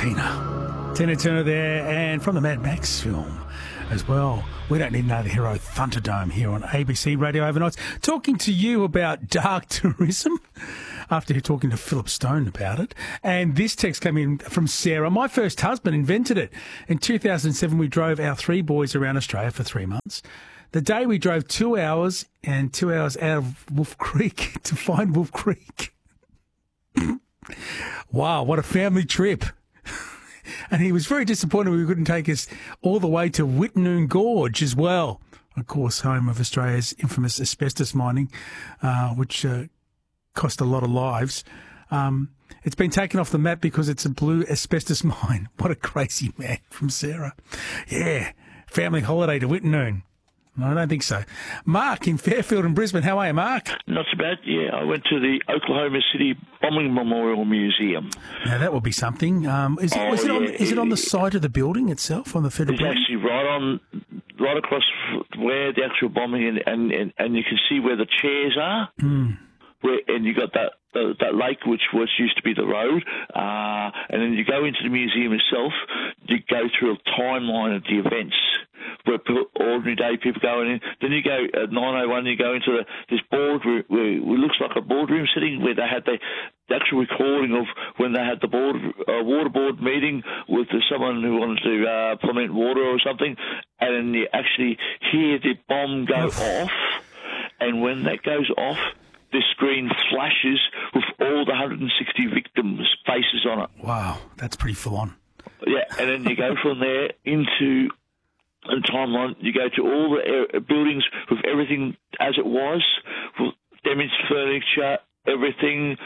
Tina Turner there, and from the Mad Max film as well. We don't need another hero, Thunderdome, here on ABC Radio Overnights, talking to you about dark tourism after talking to Philip Stone about it. And this text came in from Sarah. My first husband invented it. In 2007, we drove our 3 boys around Australia for 3 months. The day we drove 2 hours and 2 hours out of Wolf Creek to find Wolf Creek. Wow, what a family trip. And he was very disappointed we couldn't take us all the way to Wittenoom Gorge as well. Of course, home of Australia's infamous asbestos mining, which cost a lot of lives. It's been taken off the map because it's a blue asbestos mine. What a crazy man from Sarah. Yeah, family holiday to Wittenoom. No, I don't think so. Mark in Fairfield and Brisbane. How are you, Mark? Not so bad. Yeah, I went to the Oklahoma City Bombing Memorial Museum. Now, that would be something. Is it on the site of the building itself, on the federal building? It's actually right across where the actual bombing, and you can see where the chairs are. Mm. And you got that lake, which used to be the road, and then you go into the museum itself. You go through a timeline of the events where ordinary day people go in. Then you go at 9:01. You go into this boardroom where it looks like a boardroom sitting where they had the actual recording of when they had the water board meeting with someone who wanted to ferment water or something, and then you actually hear the bomb go off, and when that goes off, the screen flashes with all the 160 victims' faces on it. Wow, that's pretty full on. Yeah, and then you go from there into the timeline. You go to all the buildings with everything as it was, with damaged furniture, everything,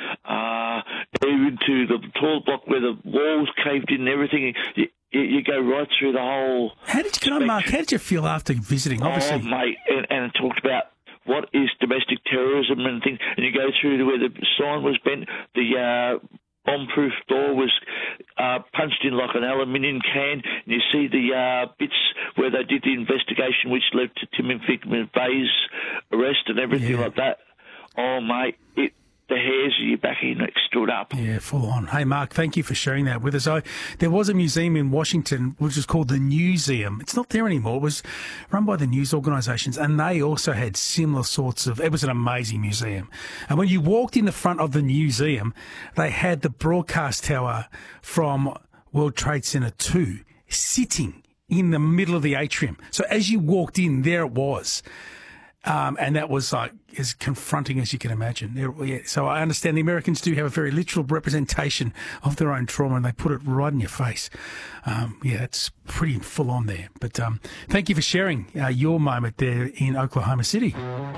even to the toilet block where the walls caved in and everything. You go right through the whole... Mark, how did you feel after visiting? Obviously, oh, mate, and it talked about what is domestic terrorism and things, and you go through to where the sign was bent, the bomb-proof door was punched in like an aluminium can, and you see the bits where they did the investigation which led to Tim McVeigh's arrest and everything like that. Oh, mate, the hairs of your back of your neck stood up. Yeah, full on. Hey, Mark, thank you for sharing that with us. There was a museum in Washington which was called the Newseum. It's not there anymore. It was run by the news organisations, and they also had similar sorts of... It was an amazing museum. And when you walked in the front of the museum, they had the broadcast tower from World Trade Center 2 sitting in the middle of the atrium. So as you walked in, there it was. And that was like as confronting as you can imagine. So I understand the Americans do have a very literal representation of their own trauma, and they put it right in your face. It's pretty full on there. But thank you for sharing your moment there in Oklahoma City.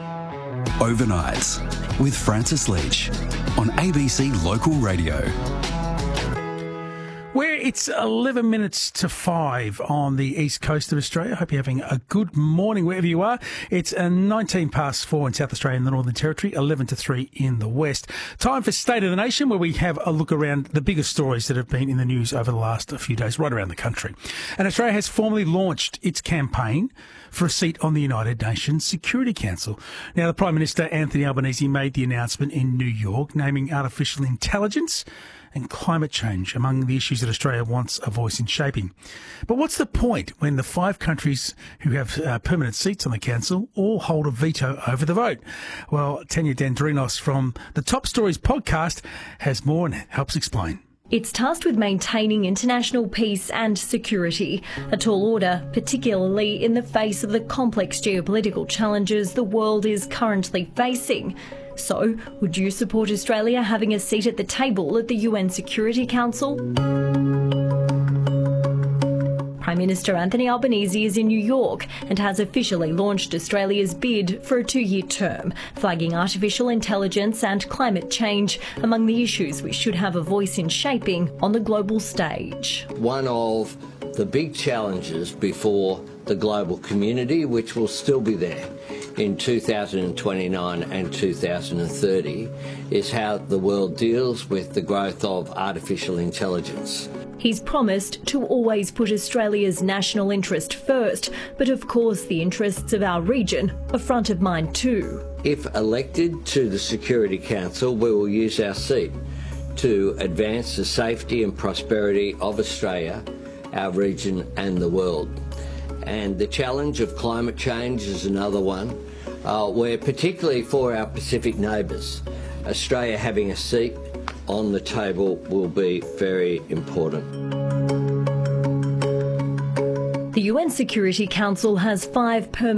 Overnights with Francis Leach on ABC Local Radio. Where it's 11 minutes to 5 on the east coast of Australia. I hope you're having a good morning wherever you are. It's 19 past 4 in South Australia and the Northern Territory, 11 to 3 in the west. Time for State of the Nation, where we have a look around the biggest stories that have been in the news over the last few days right around the country. And Australia has formally launched its campaign for a seat on the United Nations Security Council. Now, the Prime Minister, Anthony Albanese, made the announcement in New York, naming artificial intelligence and climate change among the issues that Australia wants a voice in shaping. But what's the point when the 5 countries who have permanent seats on the council all hold a veto over the vote? Well, Tanya Dendrinos from the Top Stories podcast has more and helps explain. It's tasked with maintaining international peace and security, a tall order, particularly in the face of the complex geopolitical challenges the world is currently facing. So, would you support Australia having a seat at the table at the UN Security Council? Prime Minister Anthony Albanese is in New York and has officially launched Australia's bid for a 2-year term, flagging artificial intelligence and climate change among the issues we should have a voice in shaping on the global stage. One of the big challenges before the global community, which will still be there in 2029 and 2030, is how the world deals with the growth of artificial intelligence. He's promised to always put Australia's national interest first, but of course the interests of our region are front of mind too. If elected to the Security Council, we will use our seat to advance the safety and prosperity of Australia, our region and the world. And the challenge of climate change is another one, where particularly for our Pacific neighbours, Australia having a seat on the table will be very important. The UN Security Council has 5 permanent